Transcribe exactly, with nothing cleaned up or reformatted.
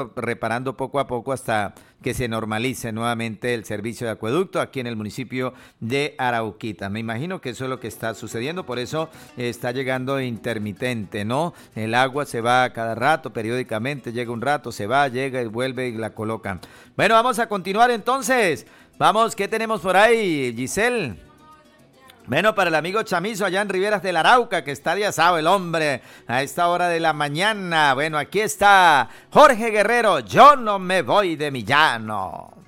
reparando poco a poco hasta que se normalice nuevamente el servicio de acueducto aquí en el municipio de Arauquita. Me imagino que eso es lo que está sucediendo, por eso está llegando intermitente, ¿no? El agua se va cada rato, periódicamente, llega un rato, se va, llega y vuelve y la colocan. Bueno, vamos a continuar entonces. Vamos, ¿qué tenemos por ahí, Giselle? Bueno, para el amigo Chamizo allá en Riberas del Arauca, que está de asado el hombre a esta hora de la mañana. Bueno, aquí está Jorge Guerrero, yo no me voy de mi llano.